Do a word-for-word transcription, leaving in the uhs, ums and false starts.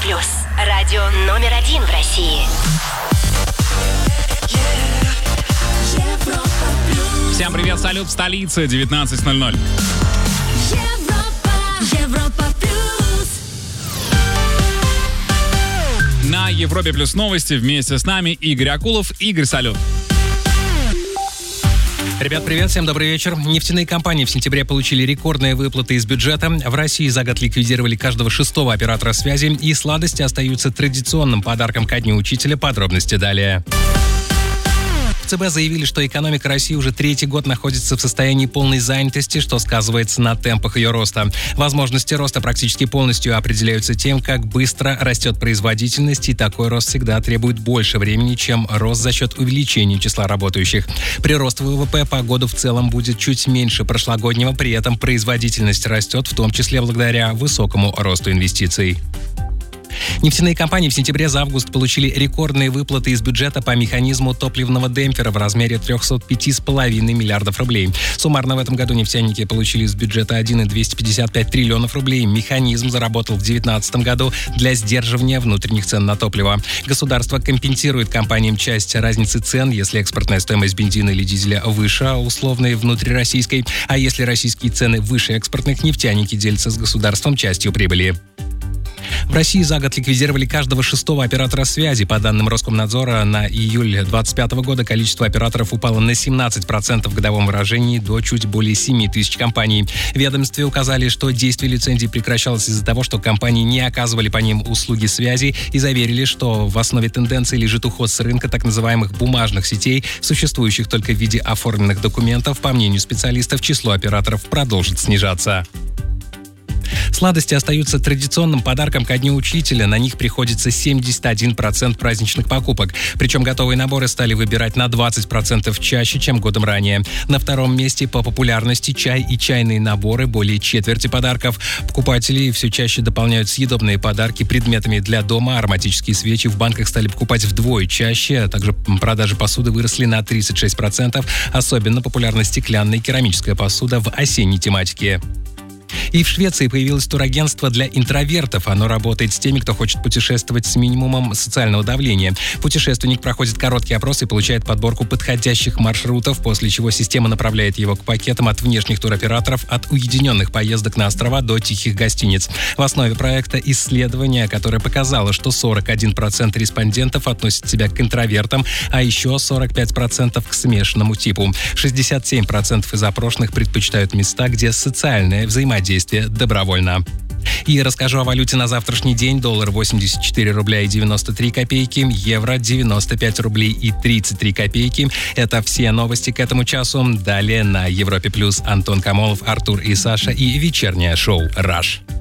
плюс. Радио номер один в России. Всем привет, салют в столице, девятнадцать ноль ноль. Европа, Европа плюс. На Европе плюс новости вместе с нами Игорь Акулов. Игорь, салют. Ребят, привет, всем добрый вечер. Нефтяные компании в сентябре получили рекордные выплаты из бюджета. В России за год ликвидировали каждого шестого оператора связи, и сладости остаются традиционным подарком ко Дню Учителя. Подробности далее. В ЦБ заявили, что экономика России уже третий год находится в состоянии полной занятости, что сказывается на темпах ее роста. Возможности роста практически полностью определяются тем, как быстро растет производительность, и такой рост всегда требует больше времени, чем рост за счет увеличения числа работающих. Прирост ВВП по году в целом будет чуть меньше прошлогоднего, при этом производительность растет, в том числе благодаря высокому росту инвестиций. Нефтяные компании в сентябре за август получили рекордные выплаты из бюджета по механизму топливного демпфера в размере триста пять целых пять десятых миллиардов рублей. Суммарно в этом году нефтяники получили из бюджета один целых двести пятьдесят пять триллионов рублей. Механизм заработал в две тысячи девятнадцатом году для сдерживания внутренних цен на топливо. Государство компенсирует компаниям часть разницы цен, если экспортная стоимость бензина или дизеля выше условной внутрироссийской, а если российские цены выше экспортных, нефтяники делятся с государством частью прибыли. В России за год ликвидировали каждого шестого оператора связи. По данным Роскомнадзора, на июль две тысячи двадцать пятого года количество операторов упало на семнадцать процентов в годовом выражении до чуть более семи тысяч компаний. В ведомстве указали, что действие лицензий прекращалось из-за того, что компании не оказывали по ним услуги связи, и заверили, что в основе тенденции лежит уход с рынка так называемых бумажных сетей, существующих только в виде оформленных документов. По мнению специалистов, число операторов продолжит снижаться. Сладости остаются традиционным подарком ко Дню Учителя. На них приходится семьдесят один процент праздничных покупок. Причем готовые наборы стали выбирать на двадцать процентов чаще, чем годом ранее. На втором месте по популярности чай и чайные наборы, более четверти подарков. Покупатели все чаще дополняют съедобные подарки предметами для дома. Ароматические свечи в банках стали покупать вдвое чаще. А также продажи посуды выросли на тридцать шесть процентов. Особенно популярна стеклянная и керамическая посуда в осенней тематике. И в Швеции появилось турагентство для интровертов. Оно работает с теми, кто хочет путешествовать с минимумом социального давления. Путешественник проходит короткий опрос и получает подборку подходящих маршрутов, после чего система направляет его к пакетам от внешних туроператоров, от уединенных поездок на острова до тихих гостиниц. В основе проекта исследование, которое показало, что сорок один процент респондентов относят себя к интровертам, а еще сорок пять процентов к смешанному типу. шестьдесят семь процентов из опрошенных предпочитают места, где социальное взаимодействие добровольно. И расскажу о валюте на завтрашний день. Доллар восемьдесят четыре рубля и девяносто три копейки, евро девяносто пять рублей и тридцать три копейки. Это все новости к этому часу. Далее на Европе плюс Антон Камолов, Артур и Саша и вечернее шоу «Раш».